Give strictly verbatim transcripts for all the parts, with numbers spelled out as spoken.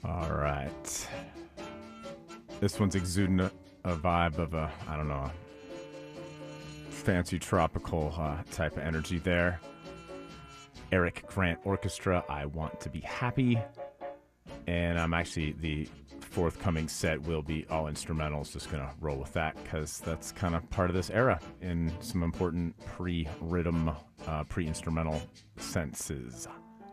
All right. This one's exuding a, a vibe of a, I don't know, fancy tropical uh, type of energy there. Eric Grant Orchestra, I Want to Be Happy. And I'm actually, the forthcoming set will be all instrumentals. Just going to roll with that because that's kind of part of this era in some important pre-rhythm, uh, pre-instrumental senses.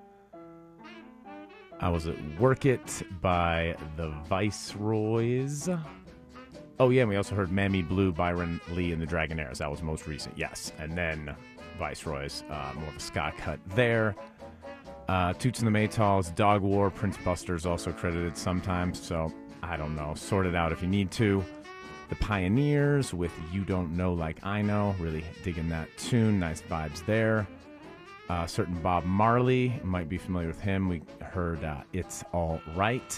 I was at Work It by the Viceroys. Oh, yeah, and we also heard Mammy Blue, Byron Lee, and the Dragonaires. That was most recent, yes. And then Viceroys, uh, more of a ska cut there. Uh, Toots and the Maytals, Dog War, Prince Buster's also credited sometimes, so I don't know. Sort it out if you need to. The Pioneers with You Don't Know Like I Know. Really digging that tune. Nice vibes there. Uh, certain Bob Marley, might be familiar with him. We heard uh, It's All Right.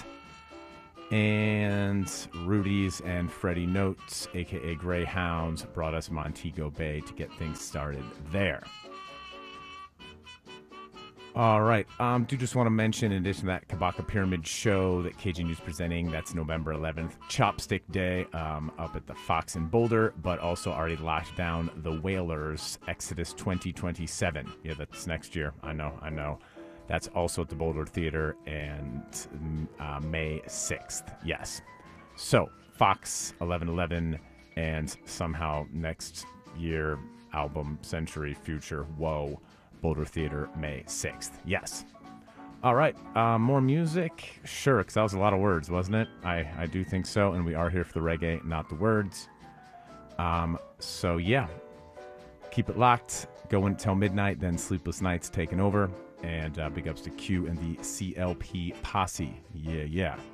And Rudy's and Freddie Notes, a k a. Greyhounds, brought us Montego Bay to get things started there. All right. Um, do just want to mention, in addition to that Kabaka Pyramid show that K G News presenting, that's November eleventh, Chopstick Day, um, up at the Fox in Boulder, but also already locked down the Whalers Exodus twenty twenty-seven. Yeah, that's next year. I know, I know. That's also at the Boulder Theater, and uh, May sixth. Yes. So, Fox eleven eleven, and somehow next year, album Century Future, whoa. Boulder Theater, May sixth. Yes. All right. Uh, more music? Sure, because that was a lot of words, wasn't it? I, I do think so, and we are here for the reggae, not the words. Um. So, yeah. Keep it locked. Go until midnight, then Sleepless Nights taking over. And uh, big ups to Q and the C L P posse. Yeah, yeah.